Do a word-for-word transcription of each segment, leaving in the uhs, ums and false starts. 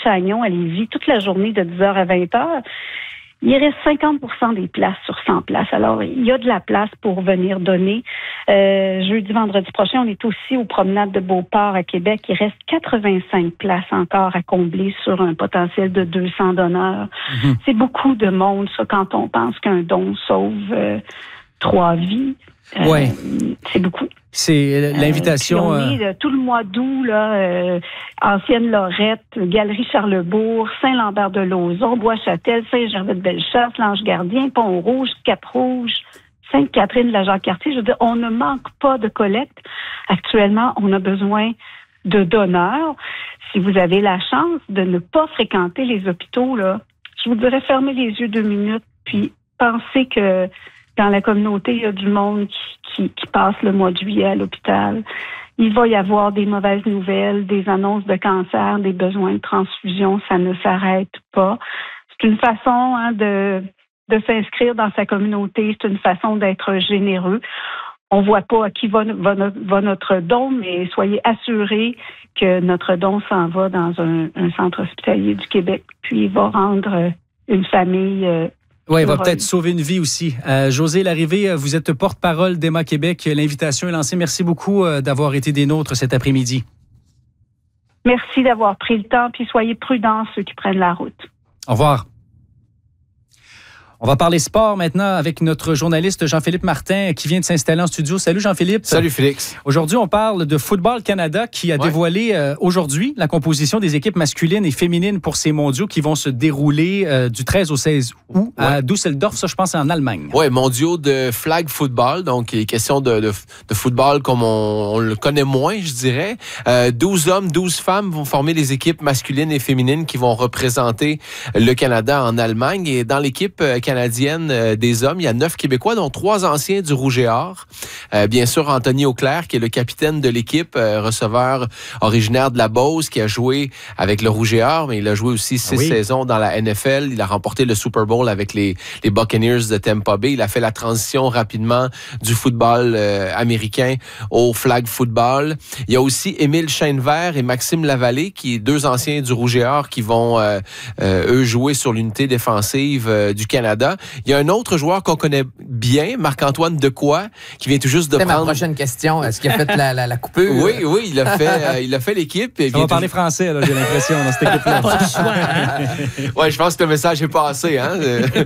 Chagnon à Lévis toute la journée de dix heures à vingt heures. Il reste cinquante pour cent des places sur cent places. Alors, il y a de la place pour venir donner. Euh, jeudi, vendredi prochain, on est aussi aux promenades de Beauport à Québec. Il reste quatre-vingt-cinq places encore à combler sur un potentiel de deux cents donneurs. Mmh. C'est beaucoup de monde, ça, quand on pense qu'un don sauve euh, trois vies. Euh, ouais. C'est beaucoup. C'est l'invitation. Euh, on est, euh... tout le mois d'août, là, euh, Ancienne Lorette, Galerie Charlebourg, Saint-Lambert-de-Lauzon, Bois-Châtel, Saint-Gervais-de-Bellechasse, L'Ange-Gardien, Pont-Rouge, Cap-Rouge, Sainte-Catherine, la Jacques-Cartier. Je veux dire, on ne manque pas de collecte. Actuellement, on a besoin de donneurs. Si vous avez la chance de ne pas fréquenter les hôpitaux, là, je vous dirais fermez les yeux deux minutes, puis pensez que dans la communauté, il y a du monde qui, qui, qui passe le mois de juillet à l'hôpital. Il va y avoir des mauvaises nouvelles, des annonces de cancer, des besoins de transfusion. Ça ne s'arrête pas. C'est une façon hein, de, de s'inscrire dans sa communauté. C'est une façon d'être généreux. On ne voit pas à qui va, va, va notre don, mais soyez assurés que notre don s'en va dans un, un centre hospitalier du Québec, puis il va rendre une famille... Euh, Oui, il va peut-être sauver une vie aussi. Euh, Josée Larrivée, vous êtes porte-parole d'Emma Québec. L'invitation est lancée. Merci beaucoup d'avoir été des nôtres cet après-midi. Merci d'avoir pris le temps, puis soyez prudents ceux qui prennent la route. Au revoir. On va parler sport maintenant avec notre journaliste Jean-Philippe Martin qui vient de s'installer en studio. Salut Jean-Philippe. Salut Félix. Aujourd'hui, on parle de Football Canada qui a ouais. dévoilé euh, aujourd'hui la composition des équipes masculines et féminines pour ces mondiaux qui vont se dérouler euh, du treize au seize août ouais. à Düsseldorf, ça je pense en Allemagne. Oui, mondiaux de flag football, donc il est question de, de, de football comme on, on le connaît moins, je dirais. Euh, douze hommes, douze femmes vont former les équipes masculines et féminines qui vont représenter le Canada en Allemagne. Et dans l'équipe euh, canadienne euh, des hommes, il y a neuf Québécois, dont trois anciens du Rouge et Or. Euh, bien sûr, Anthony Auclair, qui est le capitaine de l'équipe, euh, receveur originaire de la Beauce, qui a joué avec le Rouge et Or, mais il a joué aussi six ah oui. saisons dans la N F L. Il a remporté le Super Bowl avec les, les Buccaneers de Tampa Bay. Il a fait la transition rapidement du football euh, américain au flag football. Il y a aussi Émile Chainevert et Maxime Lavallée, qui est deux anciens du Rouge et Or, qui vont, euh, euh, eux, jouer sur l'unité défensive euh, du Canada. Il y a un autre joueur qu'on connaît bien, Marc-Antoine Decoy, qui vient tout juste de C'est prendre... ma prochaine question. Est-ce qu'il a fait la, la, la coupure? Oui, oui, il a fait, euh, il a fait l'équipe. On va parler tout... français, là, j'ai l'impression, dans cette équipe-là. Pas du choix, hein? Oui, je pense que le message est passé. Hein?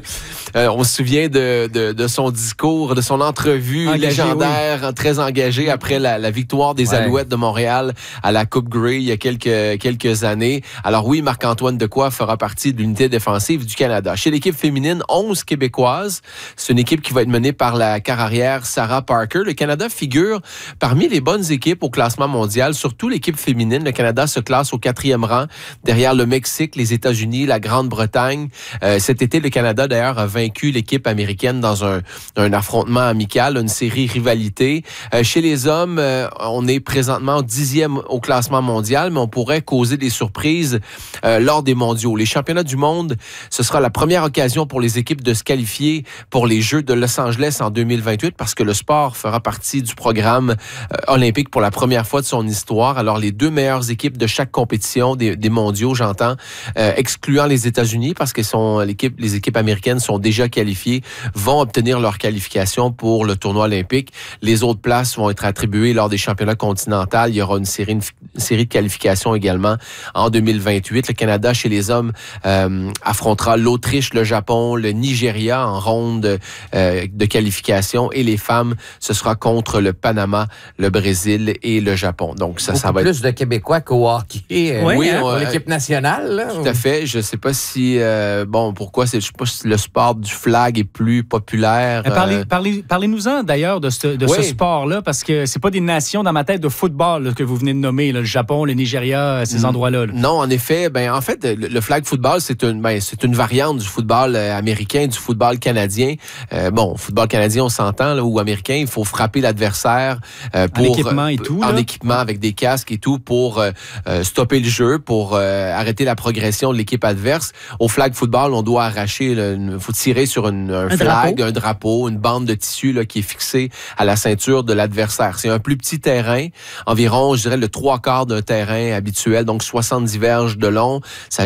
euh, on se souvient de, de, de son discours, de son entrevue engagé, légendaire, oui. très engagée après la, la victoire des ouais. Alouettes de Montréal à la Coupe Grey il y a quelques, quelques années. Alors oui, Marc-Antoine Decoy fera partie de l'unité défensive du Canada. Chez l'équipe féminine, onze Québécoises. C'est une équipe qui va être menée par la carrière Sarah Parker. Le Canada figure parmi les bonnes équipes au classement mondial, surtout l'équipe féminine. Le Canada se classe au quatrième rang, derrière le Mexique, les États-Unis, la Grande-Bretagne. Euh, cet été, le Canada, d'ailleurs, a vaincu l'équipe américaine dans un, un affrontement amical, une série rivalité. Euh, chez les hommes, euh, on est présentement dixième au classement mondial, mais on pourrait causer des surprises euh, lors des mondiaux. Les championnats du monde, ce sera la première occasion pour les équipes de se qualifier pour les Jeux de Los Angeles en deux mille vingt-huit parce que le sport fera partie du programme euh, olympique pour la première fois de son histoire. Alors, les deux meilleures équipes de chaque compétition des, des mondiaux, j'entends, euh, excluant les États-Unis parce que sont, l'équipe, les équipes américaines sont déjà qualifiées, vont obtenir leur qualification pour le tournoi olympique. Les autres places vont être attribuées lors des championnats continentaux. Il y aura une série, une, une série de qualifications également en deux mille vingt-huit. Le Canada, chez les hommes, euh, affrontera l'Autriche, le Japon, le Nigeria en ronde euh, de qualification et les femmes, ce sera contre le Panama, le Brésil et le Japon. Donc ça, Beaucoup ça va plus être... de Québécois qu'au hockey. Euh, oui, oui hein, on, pour l'équipe nationale. Là, tout à fait. Je ne sais pas si euh, bon pourquoi c'est, je sais pas si le sport du flag est plus populaire. Euh... Parlez, parlez, parlez-nous-en d'ailleurs de ce, de oui. ce sport-là, parce que c'est pas des nations dans ma tête de football là, que vous venez de nommer, là, le Japon, le Nigeria, ces endroits-là. Là. Non, en effet, ben en fait, le, le flag football, c'est une, ben, c'est une variante du football euh, américain, du football canadien. Euh, bon, football canadien, on s'entend, là, ou américain, il faut frapper l'adversaire euh, pour... En équipement et tout. En là. équipement, avec des casques et tout, pour euh, stopper le jeu, pour euh, arrêter la progression de l'équipe adverse. Au flag football, on doit arracher, il faut tirer sur une, un, un flag, drapeau. un drapeau, une bande de tissu là, qui est fixée à la ceinture de l'adversaire. C'est un plus petit terrain, environ, je dirais, le trois quarts d'un terrain habituel, donc soixante-dix verges de long. Ça